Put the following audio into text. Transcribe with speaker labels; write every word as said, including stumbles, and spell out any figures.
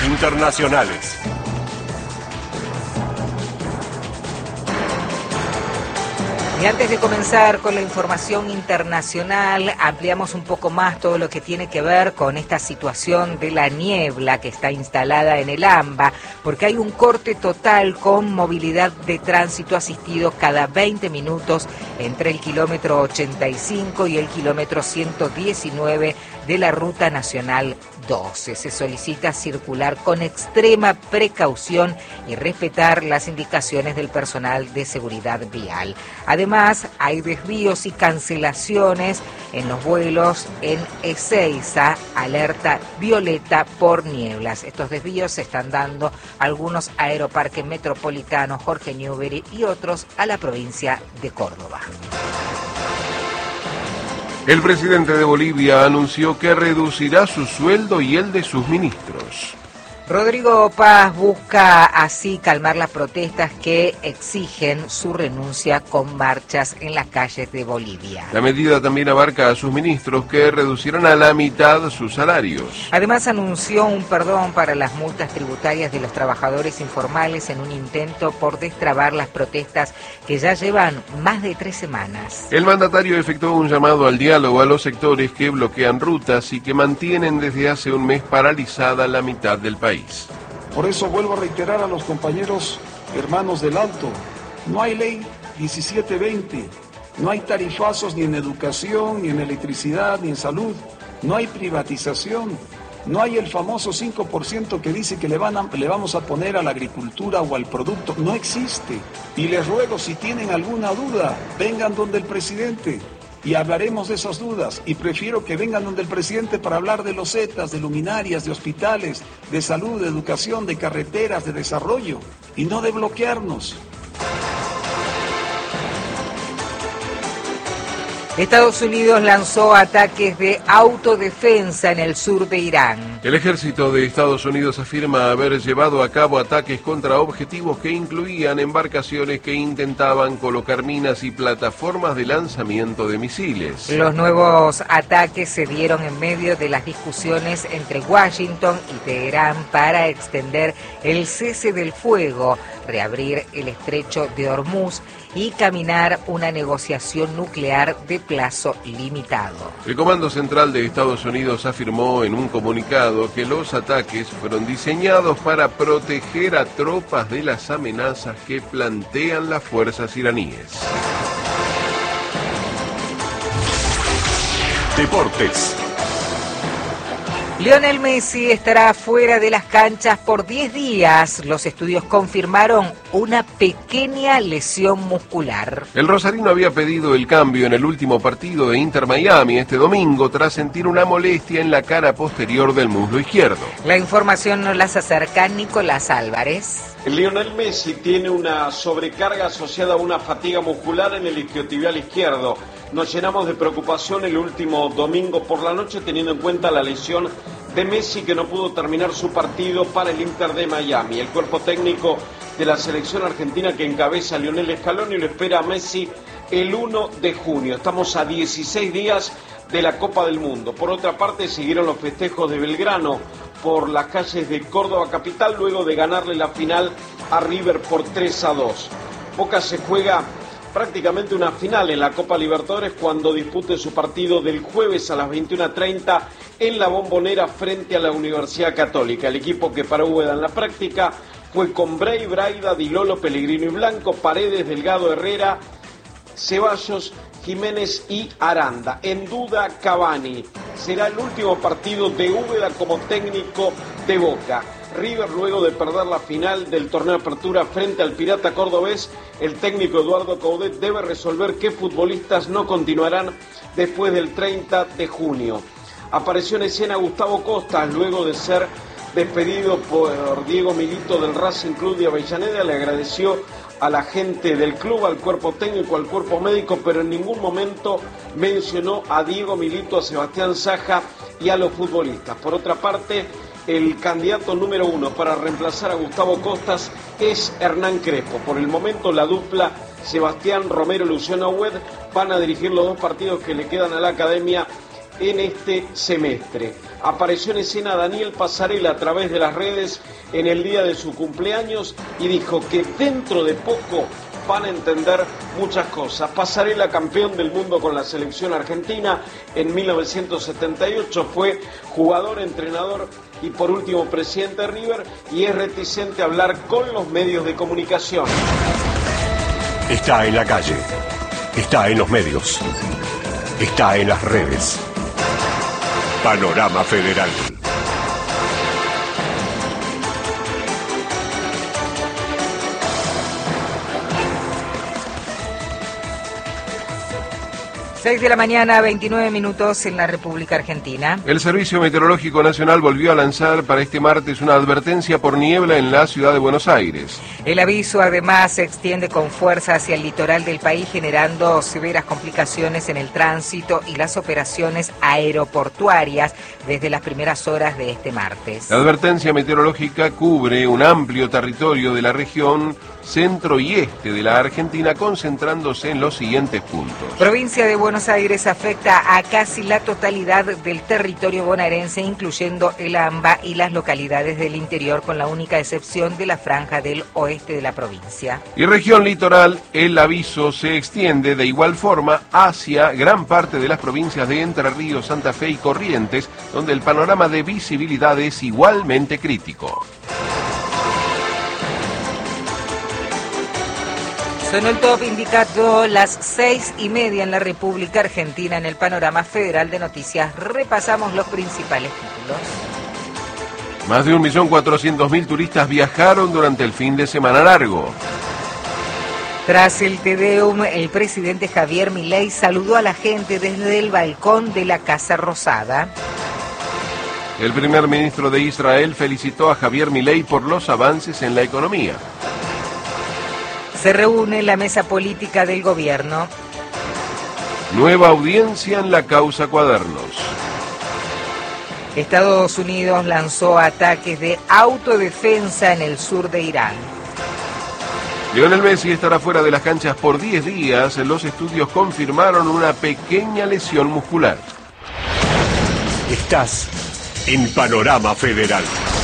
Speaker 1: internacionales.
Speaker 2: Y antes de comenzar con la información internacional, ampliamos un poco más todo lo que tiene que ver con esta situación de la niebla que está instalada en el AMBA, porque hay un corte total con movilidad de tránsito asistido cada veinte minutos entre el kilómetro ochenta y cinco y el kilómetro ciento diecinueve de la Ruta Nacional doce. Se solicita circular con extrema precaución y respetar las indicaciones del personal de seguridad vial. Además, hay desvíos y cancelaciones en los vuelos en Ezeiza, alerta violeta por nieblas. Estos desvíos se están dando a algunos aeroparques metropolitanos, Jorge Newbery, y otros a la provincia de Córdoba.
Speaker 3: El presidente de Bolivia anunció que reducirá su sueldo y el de sus ministros.
Speaker 2: Rodrigo Paz busca así calmar las protestas que exigen su renuncia con marchas en las calles de Bolivia.
Speaker 3: La medida también abarca a sus ministros, que reducirán a la mitad sus salarios.
Speaker 2: Además, anunció un perdón para las multas tributarias de los trabajadores informales en un intento por destrabar las protestas que ya llevan más de tres semanas.
Speaker 3: El mandatario efectuó un llamado al diálogo a los sectores que bloquean rutas y que mantienen desde hace un mes paralizada la mitad del país.
Speaker 4: Por eso vuelvo a reiterar a los compañeros hermanos del Alto, no hay ley diecisiete veinte, no hay tarifazos ni en educación, ni en electricidad, ni en salud, no hay privatización, no hay el famoso cinco por ciento que dice que le, van a, le vamos a poner a la agricultura o al producto, no existe. Y les ruego, si tienen alguna duda, vengan donde el presidente y hablaremos de esas dudas, y prefiero que vengan donde el presidente para hablar de losetas, de luminarias, de hospitales, de salud, de educación, de carreteras, de desarrollo, y no de bloquearnos.
Speaker 2: Estados Unidos lanzó ataques de autodefensa en el sur de Irán.
Speaker 3: El ejército de Estados Unidos afirma haber llevado a cabo ataques contra objetivos que incluían embarcaciones que intentaban colocar minas y plataformas de lanzamiento de misiles.
Speaker 2: Los nuevos ataques se dieron en medio de las discusiones entre Washington y Teherán para extender el cese del fuego, reabrir el estrecho de Hormuz y caminar una negociación nuclear de plazo limitado.
Speaker 3: El Comando Central de Estados Unidos afirmó en un comunicado que los ataques fueron diseñados para proteger a tropas de las amenazas que plantean las fuerzas iraníes.
Speaker 1: Deportes.
Speaker 2: Lionel Messi estará fuera de las canchas por diez días. Los estudios confirmaron una pequeña lesión muscular.
Speaker 3: El rosarino había pedido el cambio en el último partido de Inter Miami este domingo tras sentir una molestia en la cara posterior del muslo izquierdo.
Speaker 2: La información nos las acerca Nicolás Álvarez.
Speaker 5: Lionel Messi tiene una sobrecarga asociada a una fatiga muscular en el isquiotibial izquierdo. Nos llenamos de preocupación el último domingo por la noche, teniendo en cuenta la lesión de Messi, que no pudo terminar su partido para el Inter de Miami. El cuerpo técnico de la selección argentina que encabeza Lionel Scaloni lo espera a Messi el uno de junio. Estamos a dieciséis días de la Copa del Mundo. Por otra parte, siguieron los festejos de Belgrano por las calles de Córdoba capital luego de ganarle la final a River por tres a dos. Boca se juega prácticamente una final en la Copa Libertadores cuando dispute su partido del jueves a las veintiuna treinta en la Bombonera frente a la Universidad Católica. El equipo que para Úbeda en la práctica fue con Bray, Braida, Di Lolo, Pellegrino y Blanco, Paredes, Delgado, Herrera, Ceballos, Jiménez y Aranda. En duda Cavani. Será el último partido de Úbeda como técnico de Boca. River, luego de perder la final del torneo de apertura frente al Pirata Cordobés, el técnico Eduardo Coudet debe resolver qué futbolistas no continuarán después del treinta de junio. Apareció en escena Gustavo Costas luego de ser despedido por Diego Milito del Racing Club de Avellaneda. Le agradeció a la gente del club, al cuerpo técnico, al cuerpo médico, pero en ningún momento mencionó a Diego Milito, a Sebastián Saja y a los futbolistas. Por otra parte, el candidato número uno para reemplazar a Gustavo Costas es Hernán Crespo. Por el momento la dupla Sebastián Romero y Luciano Hued van a dirigir los dos partidos que le quedan a la academia en este semestre. Apareció en escena Daniel Passarella a través de las redes en el día de su cumpleaños y dijo que dentro de poco van a entender muchas cosas. Passarella, campeón del mundo con la selección argentina en mil novecientos setenta y ocho, fue jugador, entrenador y por último presidente de River, y es reticente a hablar con los medios de comunicación.
Speaker 1: Está en la calle, está en los medios, está en las redes. Panorama Federal.
Speaker 2: seis de la mañana, veintinueve minutos en la República Argentina.
Speaker 3: El Servicio Meteorológico Nacional volvió a lanzar para este martes una advertencia por niebla en la ciudad de Buenos Aires.
Speaker 2: El aviso además se extiende con fuerza hacia el litoral del país, generando severas complicaciones en el tránsito y las operaciones aeroportuarias desde las primeras horas de este martes.
Speaker 3: La advertencia meteorológica cubre un amplio territorio de la región centro y este de la Argentina, concentrándose en los siguientes puntos.
Speaker 2: Provincia de Buenos Aires afecta a casi la totalidad del territorio bonaerense, incluyendo el AMBA y las localidades del interior, con la única excepción de la franja del oeste de la provincia.
Speaker 3: Y región litoral, el aviso se extiende de igual forma hacia gran parte de las provincias de Entre Ríos, Santa Fe y Corrientes, donde el panorama de visibilidad es igualmente crítico.
Speaker 2: Sonó el top indicado las seis y media en la República Argentina. En el Panorama Federal de Noticias repasamos los principales títulos.
Speaker 3: Más de un millón cuatrocientos mil turistas viajaron durante el fin de semana largo.
Speaker 2: Tras el Te Deum, el presidente Javier Milei saludó a la gente desde el balcón de la Casa Rosada.
Speaker 3: El primer ministro de Israel felicitó a Javier Milei por los avances en la economía.
Speaker 2: Se reúne la mesa política del gobierno.
Speaker 3: Nueva audiencia en la causa Cuadernos.
Speaker 2: Estados Unidos lanzó ataques de autodefensa en el sur de Irán.
Speaker 3: Lionel Messi estará fuera de las canchas por diez días. Los estudios confirmaron una pequeña lesión muscular.
Speaker 1: Estás en Panorama Federal.